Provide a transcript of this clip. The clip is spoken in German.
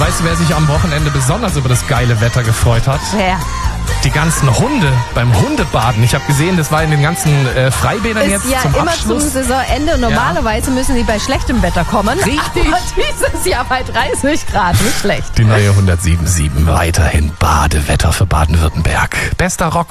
weißt du, wer sich am Wochenende besonders über das geile Wetter gefreut hat? Wer? Die ganzen Hunde beim Hundebaden. Ich habe gesehen, das war in den ganzen Freibädern jetzt Ist ja zum immer Abschluss. zum Saisonende und normalerweise müssen die bei schlechtem Wetter kommen. Richtig. Aber dieses Jahr bei 30 Grad, nicht schlecht. Die neue 107.7, weiterhin Badewetter für Baden-Württemberg. Bester Rock.